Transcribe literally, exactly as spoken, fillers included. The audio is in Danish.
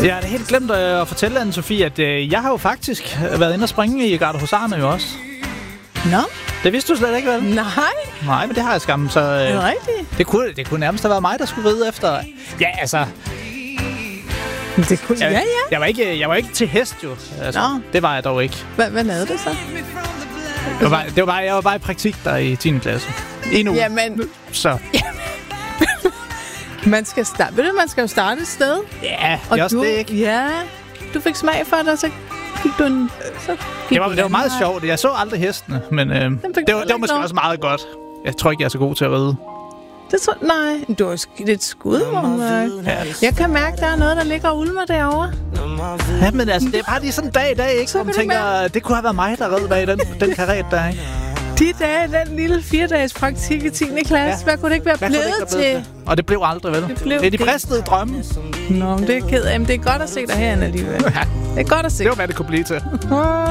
Jeg har helt glemt at fortælle, Anne-Sophie, at øh, jeg har jo faktisk været inde og springe i Gardehusarerne jo også. Nå? Det vidste du slet ikke, vel? Nej. Nej, men det har jeg skam, så... Øh, er det rigtigt? Det kunne, det kunne nærmest have været mig, der skulle ride efter... Ja, altså... Det kunne... Jeg, ja, ja. Jeg var, ikke, jeg var ikke til hest, jo. Altså, Nå. det var jeg dog ikke. Hva, hvad lavede du så? Det var bare, det var bare, jeg var bare i praktik der i tiende klasse. En uge. Jamen... Så... Man skal starte... Ved du, man skal jo starte et sted. Ja, og det også du, det, ikke? Ja, du fik smag for det, og så gik du en... Så gik det var, det var meget sjovt. Jeg så aldrig hestene, men øh, det, var, det var måske også meget godt. Jeg tror ikke, jeg er så god til at ride. Det tror nej. Du har lidt skudvogn. Ja. Jeg kan mærke, der er noget, der ligger og ulmer derovre. Ja, men altså, det er bare lige sådan en dag i dag, ikke? Så man tænker, det kunne have været mig, der red bag den, den karet der, ikke? De dage, den lille fire-dages praktik i tiende klasse, ja. Hvad kunne det ikke være blevet, ikke være blevet til? Og det blev aldrig, vel? Det, det er de bristede drømme. Nå, men det er ked af. Men det er godt at se dig herinde alligevel. Ja. Det er godt at se. Det var, hvad det kunne blive til.